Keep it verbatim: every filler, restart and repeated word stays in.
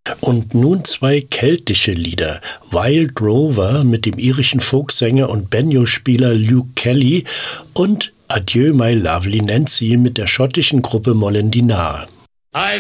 Und nun zwei keltische Lieder. Wild Rover mit dem irischen Folksänger und Banjo-Spieler Luke Kelly und Adieu My Lovely Nancy mit der schottischen Gruppe Molendinar.